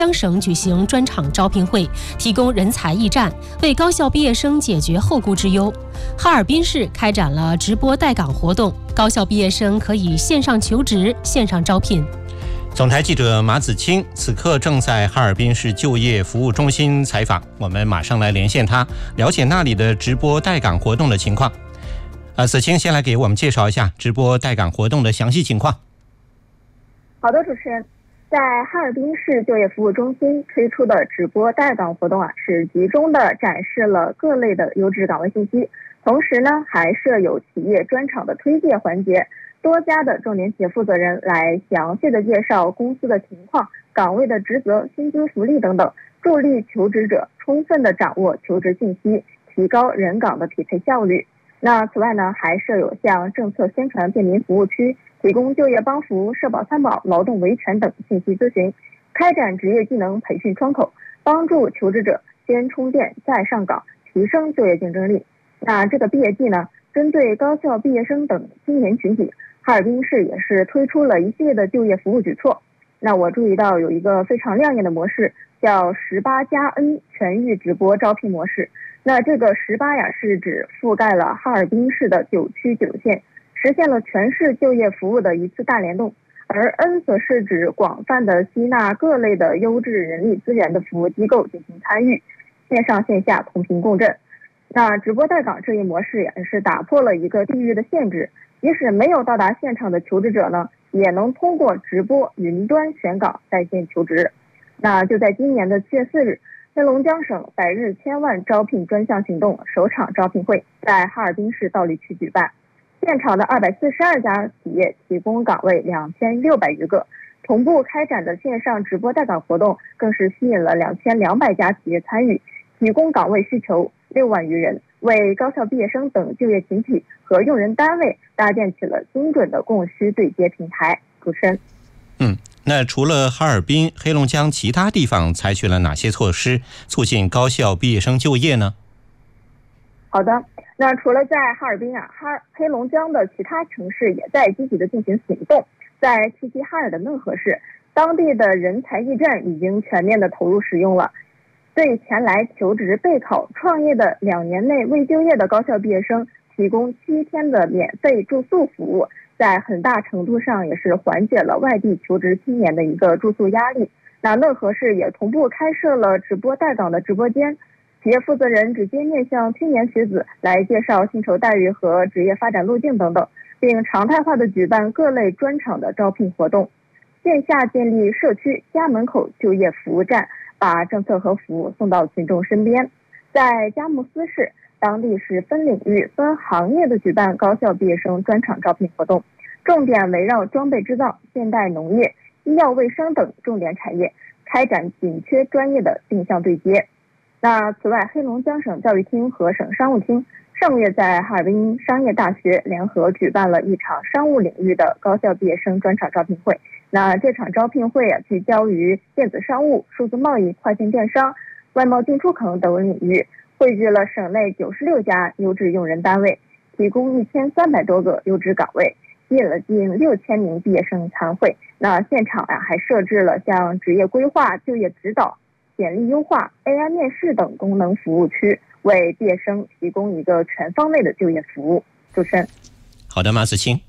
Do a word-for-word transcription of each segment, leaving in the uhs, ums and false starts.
江省举行专场招聘会，提供人才驿站，为高校毕业生解决后顾之忧。哈尔滨市开展了直播带岗活动，高校毕业生可以线上求职、线上招聘。 总台记者马子清此刻正在哈尔滨市就业服务中心采访，我们马上来连线他，了解那里的直播带岗活动的情况。啊，子清先来给我们介绍一下直播带岗活动的详细情况。 好的，主持人。在哈尔滨市就业服务中心推出的直播带岗活动啊，是集中的展示了各类的优质岗位信息，同时呢，还设有企业专场的推介环节，多家的重点企业负责人来详细的介绍公司的情况、岗位的职责、薪资福利等等，助力求职者充分的掌握求职信息，提高人岗的匹配效率。那此外呢，还设有像政策宣传便民服务区，提供就业帮扶、社保参保、劳动维权等信息咨询，开展职业技能培训窗口，帮助求职者先充电再上岗，提升就业竞争力。那这个毕业季呢，针对高校毕业生等青年群体，哈尔滨市也是推出了一系列的就业服务举措。那我注意到有一个非常亮眼的模式，叫十八加 N 全域直播招聘模式。那这个十八呀，是指覆盖了哈尔滨市的九区九县，实现了全市就业服务的一次大联动，而 N 则是指广泛的吸纳各类的优质人力资源的服务机构进行参与，线上线下同频共振。那直播带岗这一模式也是打破了一个地域的限制，即使没有到达现场的求职者呢，也能通过直播云端选岗在线求职。那就在今年的七月四日，黑龙江省百日千万招聘专项行动首场招聘会在哈尔滨市道里区举办。现场的二百四十二家企业提供岗位两千六百余个，同步开展的线上直播带岗活动更是吸引了两千两百家企业参与，提供岗位需求六万余人，为高校毕业生等就业群体和用人单位搭建起了精准的供需对接平台。主持人， 嗯，那除了哈尔滨、黑龙江，其他地方采取了哪些措施促进高校毕业生就业呢？ 好的，那除了在哈尔滨啊，哈黑龙江的其他城市也在积极的进行行动。在齐齐哈尔的讷河市，当地的人才驿站已经全面的投入使用了，对前来求职、备考、创业的两年内未就业的高校毕业生提供七天的免费住宿服务，在很大程度上也是缓解了外地求职青年的一个住宿压力。那讷河市也同步开设了直播带岗的直播间，企业负责人直接面向青年学子来介绍薪酬待遇和职业发展路径等等，并常态化的举办各类专场的招聘活动。线下建立社区家门口就业服务站，把政策和服务送到群众身边。在佳木斯市，当地是分领域、分行业的举办高校毕业生专场招聘活动，重点围绕装备制造、现代农业、医药卫生等重点产业，开展紧缺专业的定向对接。那此外，黑龙江省教育厅和省商务厅上个月在哈尔滨商业大学联合举办了一场商务领域的高校毕业生专场招聘会。那这场招聘会啊，聚焦于电子商务、数字贸易、跨境电商、外贸进出口等领域，汇聚了省内九十六家优质用人单位，提供一千三百多个优质岗位，吸引了近六千名毕业生参会。那现场啊，还设置了像职业规划、就业指导、简历优化、A I 面试等功能服务区，为毕业生提供一个全方位的就业服务。主持人， 好的，马子清。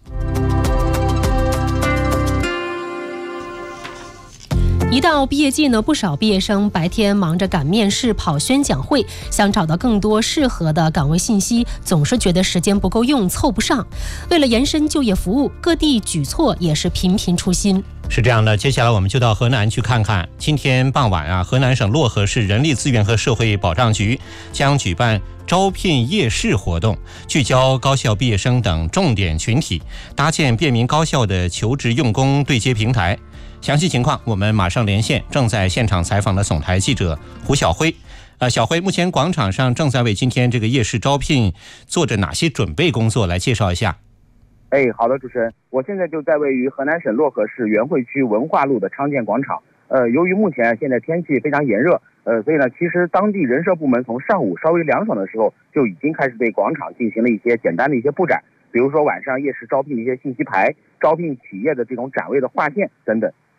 一到毕业季呢，不少毕业生白天忙着赶面试、跑宣讲会，想找到更多适合的岗位信息，总是觉得时间不够用，凑不上。为了延伸就业服务，各地举措也是频频出新。 是这样的，接下来我们就到河南去看看。今天傍晚啊，河南省漯河市人力资源和社会保障局将举办招聘夜市活动，聚焦高校毕业生等重点群体，搭建便民高校的求职用工对接平台。详细情况我们马上连线正在现场采访的总台记者胡晓辉。呃，小辉，目前广场上正在为今天这个夜市招聘做着哪些准备工作？来介绍一下。 哎，好的，主持人，我现在就在位于河南省漯河市原会区文化路的昌建广场。呃，由于目前现在天气非常炎热，呃，所以呢，其实当地人社部门从上午稍微凉爽的时候就已经开始对广场进行了一些简单的一些布展，比如说晚上夜市招聘的一些信息牌、招聘企业的这种展位的划线等等。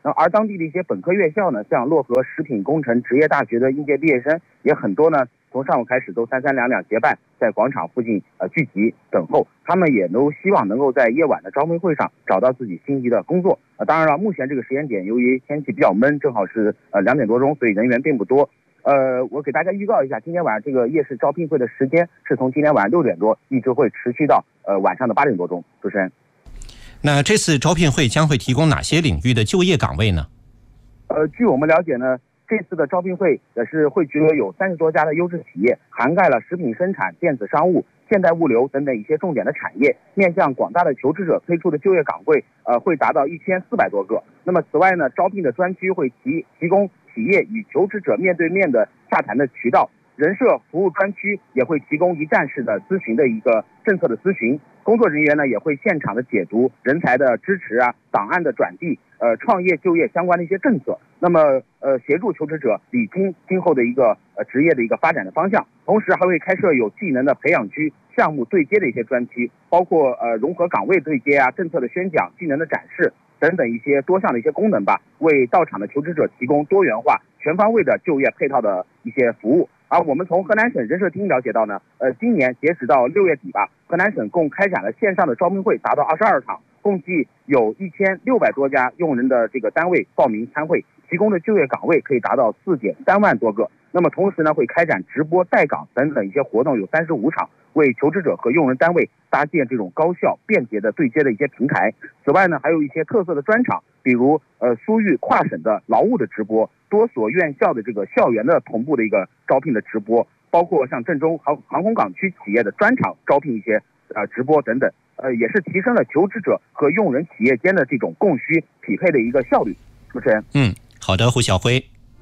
那而当地的一些本科院校呢，像漯河食品工程职业大学的应届毕业生也很多呢，从上午开始都三三两两结伴在广场附近呃聚集等候，他们也都希望能够在夜晚的招聘会上找到自己心仪的工作。呃，当然了，目前这个时间点由于天气比较闷，正好是呃两点多钟，所以人员并不多。呃，我给大家预告一下，今天晚上这个夜市招聘会的时间是从今天晚上六点多一直会持续到呃晚上的八点多钟。主持人， 那这次招聘会将会提供哪些领域的就业岗位呢？ 呃，据我们了解呢，这次的招聘会也是汇聚了有三十多家的优质企业，涵盖了食品生产、电子商务、现代物流等等一些重点的产业，面向广大的求职者推出的就业岗位，呃，会达到一千四百多个。那么此外呢，招聘的专区会提提供企业与求职者面对面的洽谈的渠道，人社服务专区也会提供一站式的咨询的一个政策的咨询，工作人员呢也会现场的解读人才的支持啊、档案的转递、呃创业就业相关的一些政策，那么呃协助求职者理清今后的一个呃职业的一个发展的方向，同时还会开设有技能的培养区、项目对接的一些专区，包括呃融合岗位对接啊、政策的宣讲、技能的展示等等一些多项的一些功能吧，为到场的求职者提供多元化、全方位的就业配套的一些服务。而我们从河南省人社厅了解到呢，呃，今年截止到六月底吧，河南省共开展了线上的招聘会达到二十二场，共计有一千六百多家用人的这个单位报名参会，提供的就业岗位可以达到四点三万多个。那么同时呢，会开展直播带岗等等一些活动有三十五场，为求职者和用人单位搭建这种高效便捷的对接的一些平台。此外呢，还有一些特色的专场，比如呃苏豫跨省的劳务的直播，多所院校的这个校园的同步的一个招聘的直播，包括像郑州航航空港区企业的专场招聘一些呃直播等等，呃也是提升了求职者和用人企业间的这种供需匹配的一个效率。主持人， 嗯，好的，胡晓辉。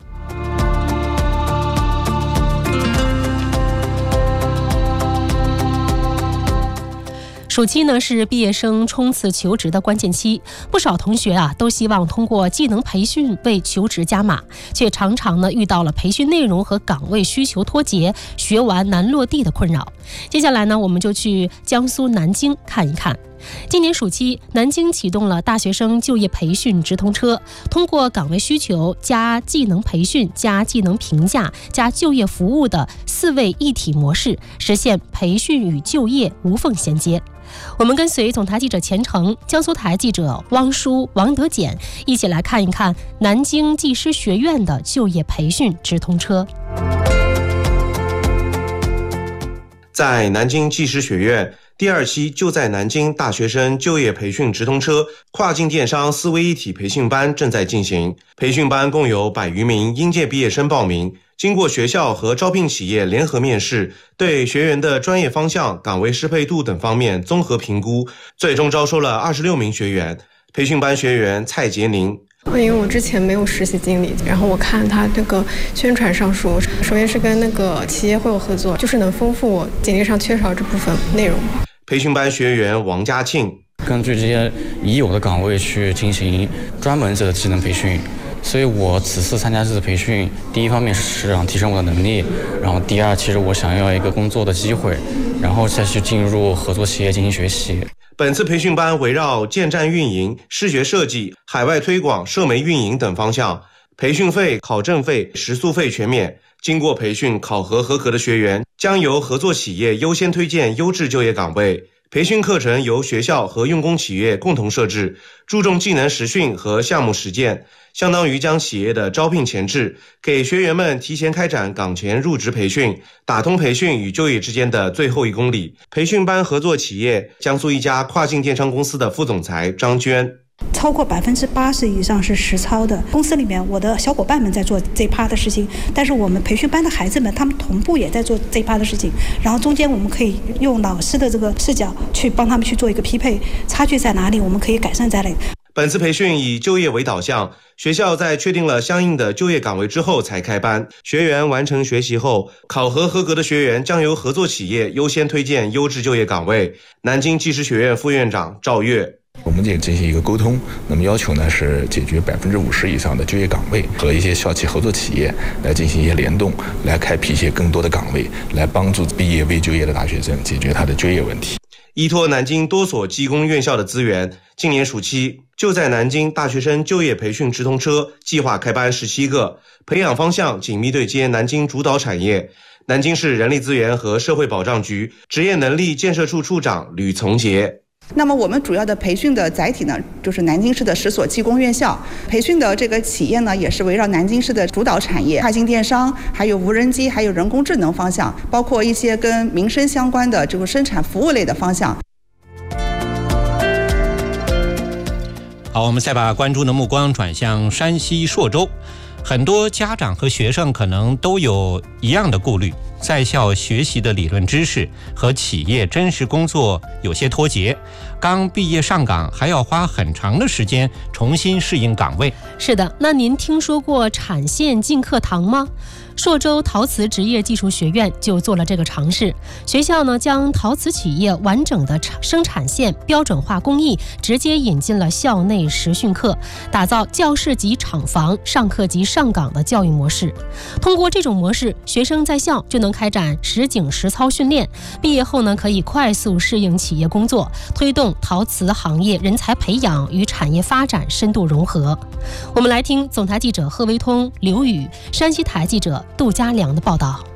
暑期呢是毕业生冲刺求职的关键期，不少同学啊都希望通过技能培训为求职加码，却常常呢遇到了培训内容和岗位需求脱节、学完难落地的困扰。接下来呢，我们就去江苏南京看一看。今年暑期，南京启动了大学生就业培训直通车，通过岗位需求加技能培训加技能评价加就业服务的四位一体模式，实现培训与就业无缝衔接。我们跟随总台记者钱成、江苏台记者汪舒、王德简一起来看一看南京技师学院的就业培训直通车。 在南京技师学院，第二期就在南京大学生就业培训直通车跨境电商思维一体培训班正在进行。培训班共有百余名应届毕业生报名，经过学校和招聘企业联合面试，对学员的专业方向、岗位适配度等方面综合评估，最终招收了二十六名学员。培训班学员蔡杰宁。 因为我之前没有实习经历，然后我看他这个宣传上说，首先是跟那个企业会有合作，就是能丰富我简历上缺少这部分内容。 培训班学员王家庆， 根据这些已有的岗位去进行专门的技能培训，所以我此次参加这次培训，第一方面是想提升我的能力，然后第二，其实我想要一个工作的机会，然后再去进入合作企业进行学习。 本次培训班围绕建站运营、视觉设计、海外推广、社媒运营等方向，培训费、考证费、食宿费全免。经过培训考核合格的学员，将由合作企业优先推荐优质就业岗位。培训课程由学校和用工企业共同设置，注重技能实训和项目实践，相当于将企业的招聘前置，给学员们提前开展岗前入职培训，打通培训与就业之间的最后一公里。培训班合作企业江苏一家跨境电商公司的副总裁张娟。 超过百分之八十以上是实操的，公司里面我的小伙伴们在做这一趴的事情，但是我们培训班的孩子们他们同步也在做这一趴的事情，然后中间我们可以用老师的这个视角去帮他们去做一个匹配，差距在哪里我们可以改善在哪里。 本次培训以就业为导向，学校在确定了相应的就业岗位之后才开班。学员完成学习后，考核合格的学员将由合作企业优先推荐优质就业岗位。南京技师学院副院长赵月。 我们也进行一个沟通，那么要求呢是解决百分之五十以上的就业岗位，和一些校企合作企业来进行一些联动，来开辟一些更多的岗位，来帮助毕业未就业的大学生解决他的就业问题。 依托南京多所技工院校的资源，今年暑期就在南京大学生就业培训直通车计划开班十七个，培养方向紧密对接南京主导产业。南京市人力资源和社会保障局职业能力建设处处长吕从杰。 那么我们主要的培训的载体呢，就是南京市的十所技工院校。培训的这个企业呢，也是围绕南京市的主导产业、跨境电商、还有无人机、还有人工智能方向，包括一些跟民生相关的这个生产服务类的方向。 好，我们再把关注的目光转向山西朔州。很多家长和学生可能都有一样的顾虑，在校学习的理论知识和企业真实工作有些脱节，刚毕业上岗还要花很长的时间重新适应岗位。 是的，那您听说过产线进课堂吗？朔州陶瓷职业技术学院就做了这个尝试。学校呢，将陶瓷企业完整的生产线标准化工艺直接引进了校内实训课，打造教室级厂房、上课级上岗的教育模式。通过这种模式，学生在校就能开展实景实操训练，毕业后呢，可以快速适应企业工作，推动陶瓷行业人才培养与产业发展深度融合。我们来听总台记者贺维通、刘宇，山西台记者杜家良的报道。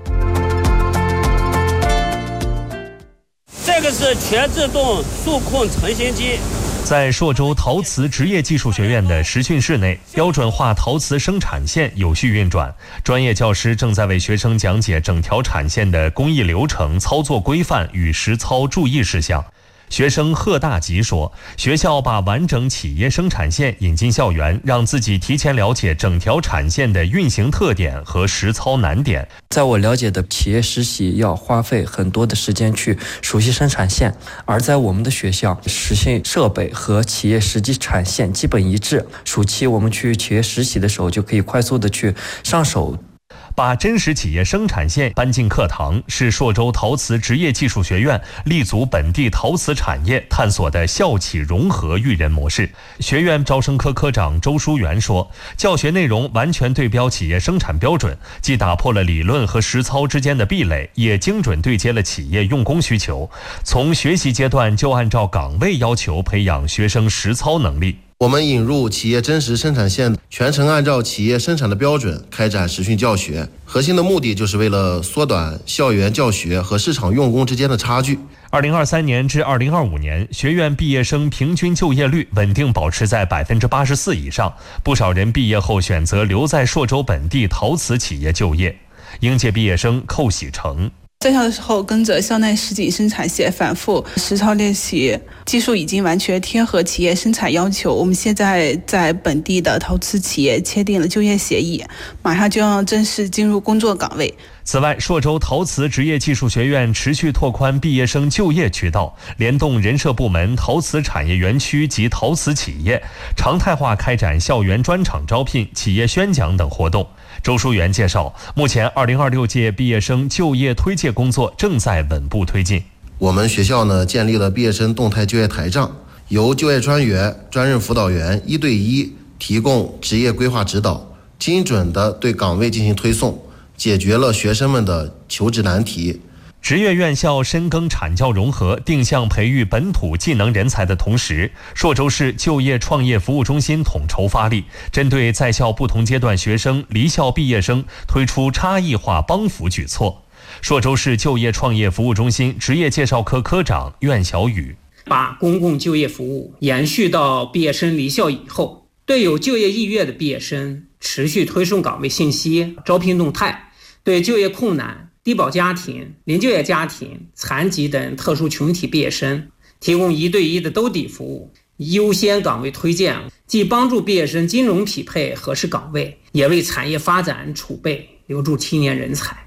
这个是全自动数控成型机。 在朔州陶瓷职业技术学院的实训室内，标准化陶瓷生产线有序运转，专业教师正在为学生讲解整条产线的工艺流程、操作规范与实操注意事项。学生贺大吉说，学校把完整企业生产线引进校园，让自己提前了解整条产线的运行特点和实操难点。 在我了解的企业实习要花费很多的时间去熟悉生产线，而在我们的学校，实训设备和企业实际产线基本一致。暑期我们去企业实习的时候，就可以快速的去上手。 把真实企业生产线搬进课堂，是朔州陶瓷职业技术学院立足本地陶瓷产业探索的校企融合育人模式。学院招生科科长周书元说，教学内容完全对标企业生产标准，既打破了理论和实操之间的壁垒，也精准对接了企业用工需求。从学习阶段就按照岗位要求培养学生实操能力。 我们引入企业真实生产线，全程按照企业生产的标准开展实训教学，核心的目的就是为了缩短校园教学和市场用工之间的差距。 二零二三年至二零二五年，学院毕业生平均就业率稳定保持在百分之八十四以上，不少人毕业后选择留在朔州本地陶瓷企业就业。应届毕业生寇喜成。 在校的时候，跟着校内实景生产线反复实操练习，技术已经完全贴合企业生产要求。我们现在在本地的陶瓷企业签订了就业协议，马上就要正式进入工作岗位。 此外，朔州陶瓷职业技术学院持续拓宽毕业生就业渠道，联动人社部门、陶瓷产业园区及陶瓷企业，常态化开展校园专场招聘、企业宣讲等活动。周书元介绍，目前二零二六届毕业生就业推介工作正在稳步推进。 我们学校呢建立了毕业生动态就业台账，由就业专员、专任辅导员一对一提供职业规划指导，精准的对岗位进行推送，解决了学生们的求职难题。 职业院校深耕产教融合，定向培育本土技能人才的同时，朔州市就业创业服务中心统筹发力，针对在校不同阶段学生、离校毕业生推出差异化帮扶举措。朔州市就业创业服务中心职业介绍科科长苑小雨， 把公共就业服务延续到毕业生离校以后，对有就业意愿的毕业生持续推送岗位信息、招聘动态，对就业困难、低保家庭、零就业家庭、残疾等特殊群体毕业生提供一对一的兜底服务，优先岗位推荐，既帮助毕业生金融匹配合适岗位，也为产业发展储备留住青年人才。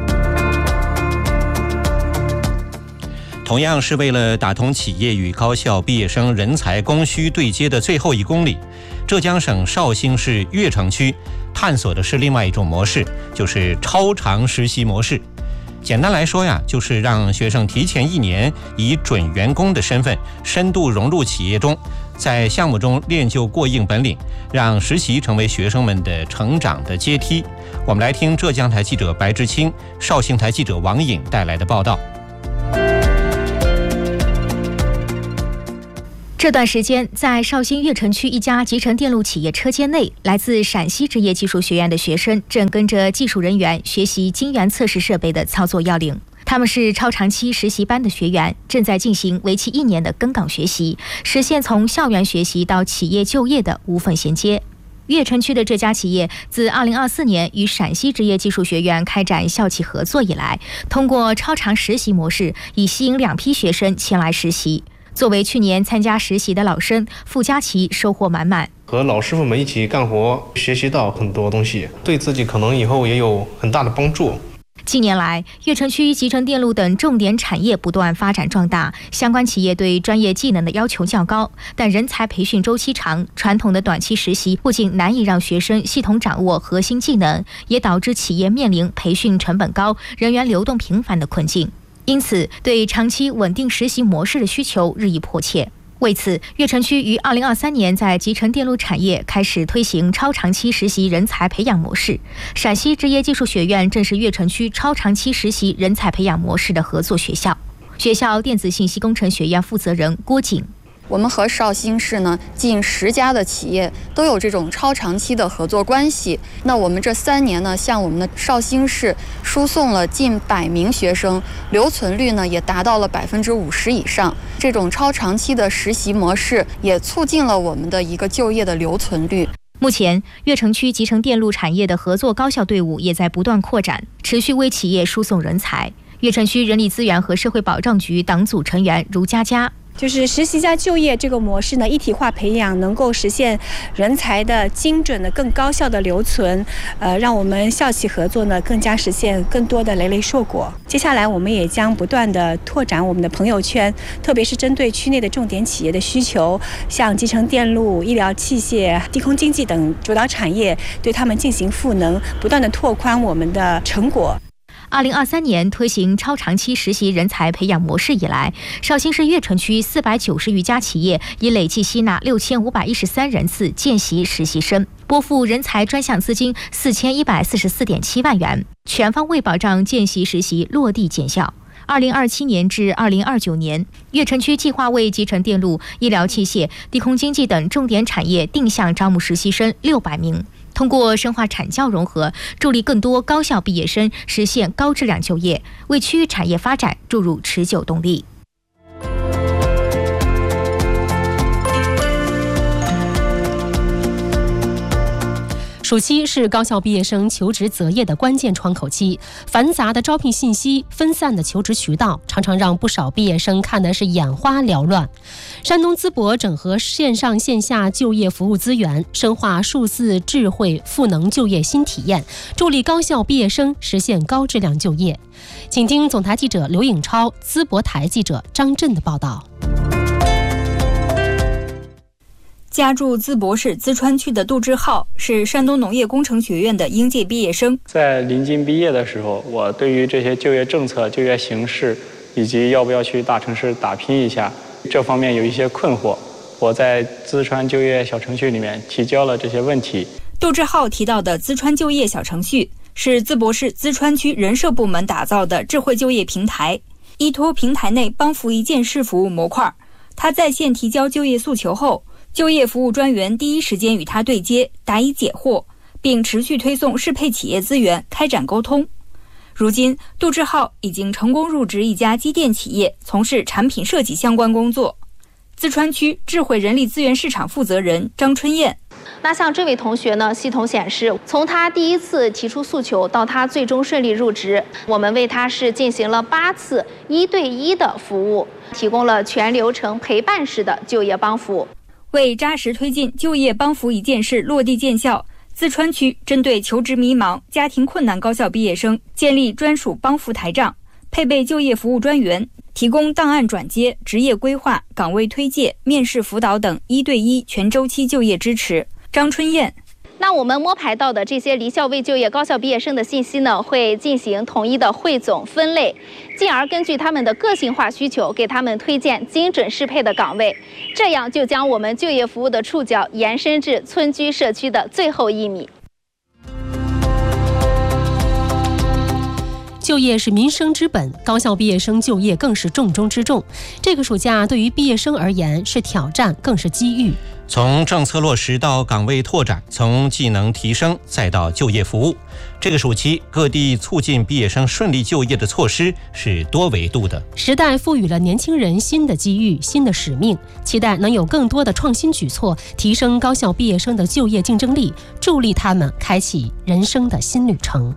同样是为了打通企业与高校毕业生人才供需对接的最后一公里，浙江省绍兴市越城区探索的是另外一种模式，就是超长实习模式。简单来说呀，就是让学生提前一年以准员工的身份深度融入企业中，在项目中练就过硬本领，让实习成为学生们的成长的阶梯。我们来听浙江台记者白志清、绍兴台记者王颖带来的报道。 这段时间，在绍兴越城区一家集成电路企业车间内，来自陕西职业技术学院的学生正跟着技术人员学习晶圆测试设备的操作要领。他们是超长期实习班的学员，正在进行为期一年的跟岗学习，实现从校园学习到企业就业的无缝衔接。越城区的这家企业自二零二四年与陕西职业技术学院开展校企合作以来，通过超长实习模式，已吸引两批学生前来实习。作为去年参加实习的老生，傅佳琪收获满满。 和老师傅们一起干活，学习到很多东西，对自己可能以后也有很大的帮助。 近年来，越城区集成电路等重点产业不断发展壮大，相关企业对专业技能的要求较高，但人才培训周期长，传统的短期实习不仅难以让学生系统掌握核心技能，也导致企业面临培训成本高、人员流动频繁的困境。因此，对长期稳定实习模式的需求日益迫切。为此，越城区于二零二三年在集成电路产业开始推行超长期实习人才培养模式。陕西职业技术学院正是越城区超长期实习人才培养模式的合作学校。学校电子信息工程学院负责人郭景。 我们和绍兴市呢近十家的企业都有这种超长期的合作关系。那我们这三年呢，向我们的绍兴市输送了近百名学生，留存率呢也达到了百分之五十以上。这种超长期的实习模式也促进了我们的一个就业的留存率。 目前，越城区集成电路产业的合作高校队伍也在不断扩展，持续为企业输送人才。越城区人力资源和社会保障局党组成员如佳佳。 就是实习加就业这个模式呢，一体化培养能够实现人才的精准的、更高效的留存，呃，让我们校企合作呢更加实现更多的累累硕果。接下来，我们也将不断的拓展我们的朋友圈，特别是针对区内的重点企业的需求，像集成电路、医疗器械、低空经济等主导产业，对他们进行赋能，不断的拓宽我们的成果。 二零二三年推行超长期实习人才培养模式以来，绍兴市越城区四百九十余家企业已累计吸纳六千五百一十三人次见习实习生，拨付人才专项资金四千一百四十四点七万元，全方位保障见习实习落地见效。二零二七年至二零二九年，越城区计划为集成电路、医疗器械、低空经济等重点产业定向招募实习生六百名。通过深化产教融合，助力更多高校毕业生实现高质量就业，为区域产业发展注入持久动力。 暑期是高校毕业生求职择业的关键窗口期，繁杂的招聘信息、分散的求职渠道，常常让不少毕业生看的是眼花缭乱。山东淄博整合线上线下就业服务资源，深化数字智慧赋能就业新体验，助力高校毕业生实现高质量就业。请听总台记者刘颖超、淄博台记者张震的报道。 家住淄博市淄川区的杜志浩是山东农业工程学院的应届毕业生。 在临近毕业的时候，我对于这些就业政策、就业形势以及要不要去大城市打拼一下，这方面有一些困惑。我在淄川就业小程序里面提交了这些问题。 杜志浩提到的淄川就业小程序是淄博市淄川区人社部门打造的智慧就业平台，依托平台内帮扶一件事服务模块，他在线提交就业诉求后，就业服务专员第一时间与他对接，答疑解惑，并持续推送适配企业资源，开展沟通。如今，杜志浩已经成功入职一家机电企业，从事产品设计相关工作。淄川区智慧人力资源市场负责人张春燕。 那像这位同学呢，系统显示，从他第一次提出诉求到他最终顺利入职，我们为他是进行了八次一对一的服务，提供了全流程陪伴式的就业帮扶。 为扎实推进就业帮扶一件事落地见效，淄川区针对求职迷茫、家庭困难高校毕业生建立专属帮扶台账，配备就业服务专员，提供档案转接、职业规划、岗位推介、面试辅导等一对一全周期就业支持。张春燕。 那我们摸排到的这些离校未就业高校毕业生的信息呢，会进行统一的汇总分类，进而根据他们的个性化需求，给他们推荐精准适配的岗位，这样就将我们就业服务的触角延伸至村居社区的最后一米。 就业是民生之本，高校毕业生就业更是重中之重。这个暑假对于毕业生而言是挑战，更是机遇。 从政策落实到岗位拓展，从技能提升再到就业服务，这个暑期各地促进毕业生顺利就业的措施是多维度的。 时代赋予了年轻人新的机遇、新的使命，期待能有更多的创新举措，提升高校毕业生的就业竞争力，助力他们开启人生的新旅程。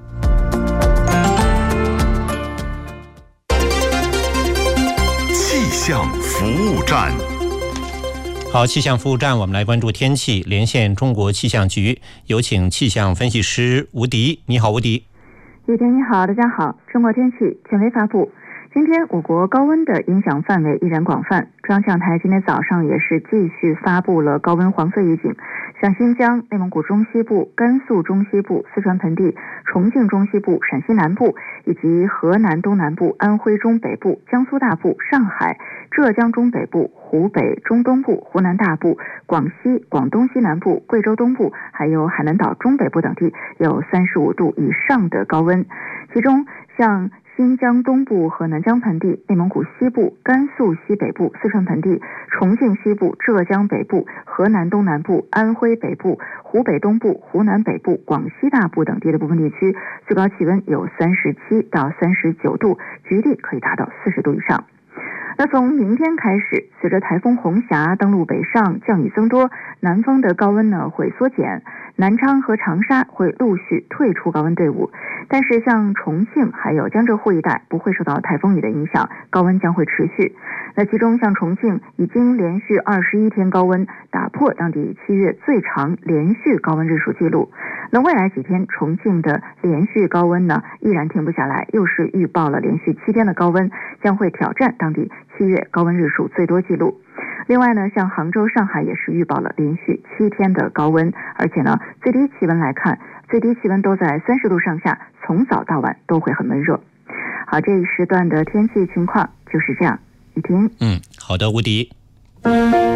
气象服务站。 好，气象服务站，我们来关注天气，连线中国气象局，有请气象分析师吴迪。你好，吴迪。 雨田你好，大家好。中国天气权威发布，今天我国高温的影响范围依然广泛，中央气象台今天早上也是继续发布了高温黄色预警，像新疆、内蒙古中西部、甘肃中西部、四川盆地、重庆中西部、陕西南部以及河南东南部、安徽中北部、江苏大部、上海、浙江中北部、湖北中东部、湖南大部、广西、广东西南部、贵州东部，还有海南岛中北部等地有三十五度以上的高温，其中像新疆东部和南疆盆地、内蒙古西部、甘肃西北部、四川盆地、重庆西部、浙江北部、河南东南部、安徽北部、湖北东部、湖南北部、广西大部等地的部分地区，最高气温有三十七到三十九度，局地可以达到四十度以上。那从明天开始，随着台风红霞登陆北上，降雨增多，南方的高温呢会缩减，南昌和长沙会陆续退出高温队伍，但是像重庆还有江浙沪一带不会受到台风雨的影响，高温将会持续。那其中像重庆已经连续二十一天高温，打破当地七月最长连续高温日数记录。那未来几天重庆的连续高温呢依然停不下来，又是预报了连续七天的高温，将会挑战当地七月高温日数最多记录。另外呢，像杭州、上海也是预报了连续七天的高温，而且呢，最低气温来看，最低气温都在三十度上下，从早到晚都会很闷热。好，这一时段的天气情况就是这样。雨婷， 嗯，好的，吴迪。